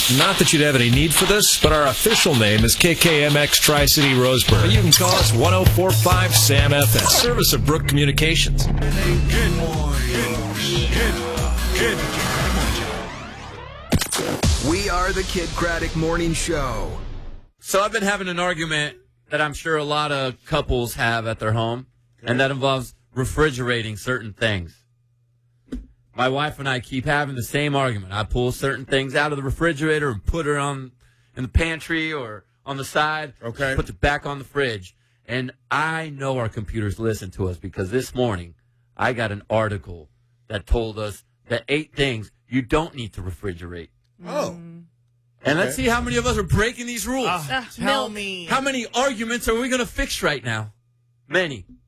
Not that you'd have any need for this, but our official name is KKMX Tri-City Roseburg. But you can call us 1045 Sam FM. Service of Brook Communications. Good morning. We are the Kid Craddock Morning Show. So I've been having an argument that I'm sure a lot of couples have at their home, and that involves refrigerating certain things. My wife and I keep having the same argument. I pull certain things out of the refrigerator and put it in the pantry or on the side. Okay. Put it back on the fridge. And I know our computers listen to us because this morning I got an article that told us that 8 things you don't need to refrigerate. Oh. And let's see how many of us are breaking these rules. Tell me. How many arguments are we going to fix right now? Many.